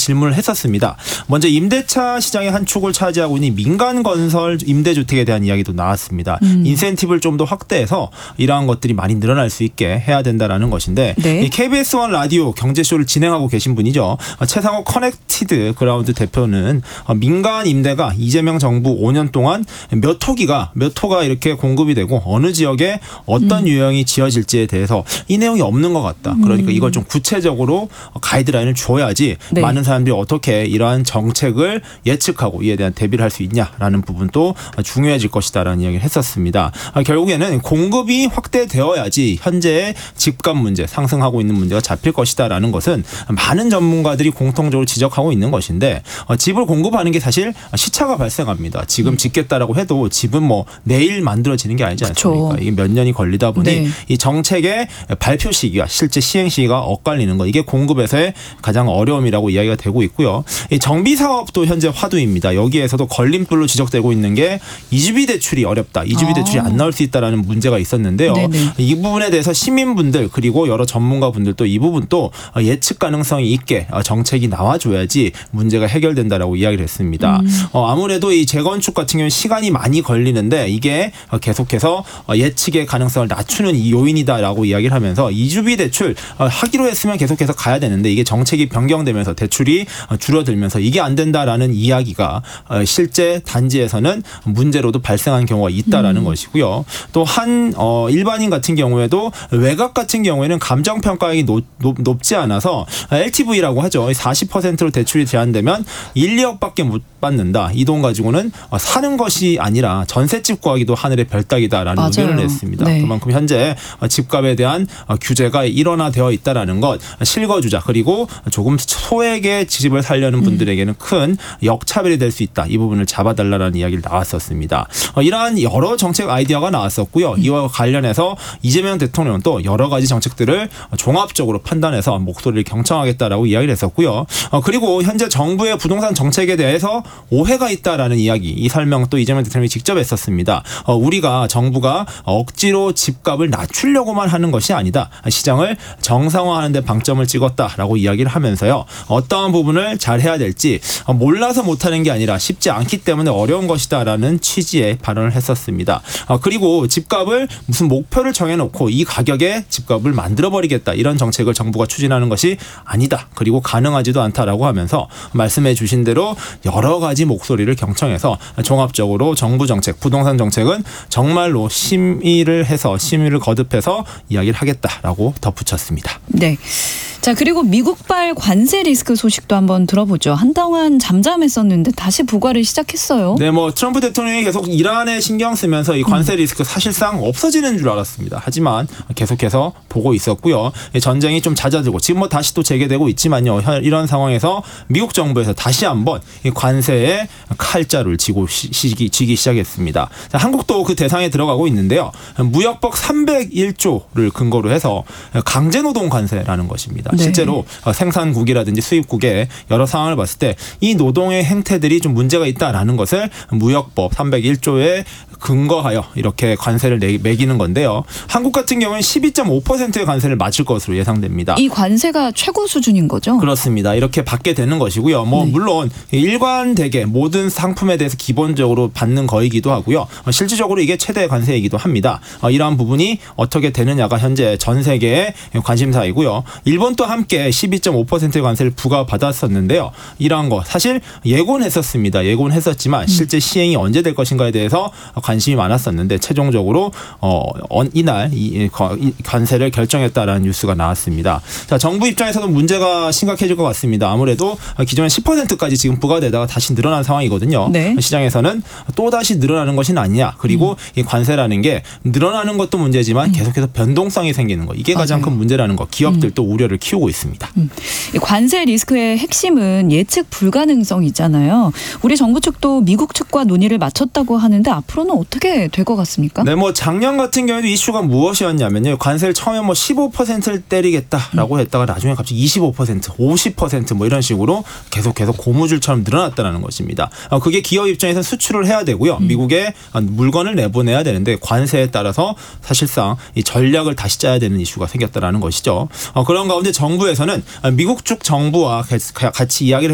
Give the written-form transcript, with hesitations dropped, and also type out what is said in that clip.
질문을 했었습니다. 먼저 임대차 시장의 한 축을 차지하고 있는 민간 건설 임대주택에 대한 이야기도 나왔습니다. 인센티브를 좀 더 확대해서 이러한 것들이 많이 늘어날 수 있게 해야 된다라는 것인데 네. 이 KBS1 라디오 경제쇼를 진행하고 계신 분이죠. 최상호 커넥티드 그라운드 대표는 민간 임대가 이재명 정부 5년 동안 몇 호가 이렇게 공급이 되고 어느 지역에 어떤 유형이 지어질지에 대해서 이 내용이 없는 것 같다. 그러니까 이걸 좀 구체적으로 가이드라인을 줘야지 네. 많은 사람들이 어떻게 이러한 정책을 예측하고 이에 대한 대비를 할 수 있냐라는 부분도 중요해질 것이다라는 이야기를 했었습니다. 결국에는 공급이 확대되어야지 현재의 집값 문제, 상승하고 있는 문제가 잡힐 것이다라는 것은 많은 전문가들이 공통적으로 지적하고 있는 것인데 집을 공급하는 게 사실 시차가 발생합니다. 지금 짓겠다라고 해도 집은 뭐 내일 만들어지는 게 아니지 않습니까? 그렇죠. 이게 몇 년이 걸리다 보니 네. 이 정책의 발표 시기가 실제 시행 시기가 엇갈리는 거 이게 공급에서의 가장 어려움이라고 이야기가 되고 있고요. 이 정비 사업도 현재 화두입니다. 여기에서도 걸림돌로 지적되고 있는 게 이주비 대출이 어렵다. 이주비 대출이 안 나올 수 있다라는 문제가 있었는데요. 네네. 이 부분에 대해서 시민분들 그리고 여러 전문가분들도 이 부분도 예측 가능성이 있게 정책이 나와줘야지 문제가 해결된다라고 이야기를 했습니다. 아무래도 이 재건축 같은 경우는 시간이 많이 걸리는데 이게 계속해서 예측의 가능성을 낮추는 이 요인이다라고 이야기를 하면서 이주비 대출 하기로 했으면 계속해서 가야 되는데 이게 정책이 변경되면서 대출이 줄어들면서 이게 안 된다라는 이야기가 실제 단지에서는 문제로도 발생한 경우가 있다라는 것이고요. 또 한 일반인 같은 경우에도 외곽 같은 경우에는 감정평가액이 높지 않아서 LTV라고 하죠. 40%로 대출이 제한되면 1, 2억밖에 못 받는다. 이 돈 가지고는 사는 것이 아니라 전셋집 구하기도 하늘의 별따기다라는 맞아요. 의견을 냈습니다. 네. 그만큼 현재 집값에 대한 규제가 일원화되어 있다라는 것, 실거주자 그리고 조금 소액의 집을 살려는 분들에게는 큰 역차별이 될 수 있다. 이 부분을 잡아달라는 이야기를 나왔었습니다. 이러한 여러 정책 아이디어가 나왔었고요. 이와 관련해서 이재명 대통령은 또 여러 가지 정책들을 종합적으로 판단해서 목소리를 경청하겠다라고 이야기를 했었고요. 그리고 현재 정부의 부동산 정책에 대해서 오해가 있다라는 이야기, 이 설명 또 이재명 대통령이 직접 했었습니다. 우리가 정부가 억지로 집값을 낮추려고만 하는 것이 아니다. 시장을 정상화하는 데 방점을 찍었다라고 이야기를 하면서요. 어떠한 부분을 잘 해야 될지 몰라서 못하는 게 아니라 쉽지 않기 때문에 어려운 것이다라는 취지의 발언을 했었습니다. 그리고 집값을 무슨 목표를 정해놓고 이 가격에 집값을 만들어버리겠다 이런 정책을 정부가 추진하는 것이 아니다. 그리고 가능하지도 않다라고 하면서 말씀해 주신 대로 여러 가지 목소리를 경청해서 종합적으로 정부 정책, 부동산 정책은 정말로 심의를 거듭해서 이야기를 하겠다라고 덧붙였습니다. 네. 자, 그리고 미국발 관세 리스크 소식도 한번 들어보죠. 한동안 잠잠했었는데 다시 부과를 시작했어요. 네, 트럼프 대통령이 계속 이란에 신경 쓰면서 이 관세 리스크 사실상 없어지는 줄 알았습니다. 하지만 계속해서 보고 있었고요. 전쟁이 좀 잦아들고 지금 다시 또 재개되고 있지만요. 이런 상황에서 미국 정부에서 다시 한번 이 관세에 칼자루를 쥐기 시작했습니다. 자, 한국도 그 대상에 들어가고 있는데요. 무역법 301조를 근거로 해서 강제노동 관세라는 것입니다. 네. 실제로 생산국이라든지 수입국의 여러 상황을 봤을 때 이 노동의 행태들이 좀 문제가 있다라는 것을 무역법 301조에 근거하여 이렇게 관세를 매기는 건데요. 한국 같은 경우는 12.5%의 관세를 맞을 것으로 예상됩니다. 이 관세가 최고 수준인 거죠? 그렇습니다. 이렇게 받게 되는 것이고요. 물론 일관되게 모든 상품에 대해서 기본적으로 받는 거이기도 하고요. 실질적으로 이게 최대 관세이기도 합니다. 이러한 부분이 어떻게 되느냐가 현재 전 세계의 관심사이고요. 일본도 함께 12.5%의 관세를 부과받았었는데요. 이러한 거 사실 예고는 했었습니다. 예고는 했었지만 실제 시행이 언제 될 것인가에 대해서 관심이 많았었는데 최종적으로 이날 이 관세를 결정했다라는 뉴스가 나왔습니다. 자, 정부 입장에서도 문제가 심각해질 것 같습니다. 아무래도 기존에 10%까지 지금 부과되다가 다시 늘어난 상황이거든요. 네. 시장에서는 또 다시 늘어나는 것은 아니냐. 그리고 이 관세라는 게 늘어나는 것도 문제지만 계속해서 변동성이 생기는 거. 이게 가장 큰 문제라는 거. 기업들도 우려를 키우고 있습니다. 이 관세 리스크의 핵심은 예측 불가능성이잖아요. 우리 정부 측도 미국 측과 논의를 마쳤다고 하는데 앞으로는 어떻게 될 것 같습니까? 네, 작년 같은 경우에도 이슈가 무엇이었냐면요. 관세를 처음에 15%를 때리겠다라고 했다가 나중에 갑자기 25%, 50% 이런 식으로 계속 고무줄처럼 늘어났다는 것입니다. 그게 기업 입장에서는 수출을 해야 되고요. 미국에 물건을 내보내야 되는데 관세에 따라서 사실상 이 전략을 다시 짜야 되는 이슈가 생겼다라는 것이죠. 그런 가운데 정부에서는 미국 쪽 정부와 같이 이야기를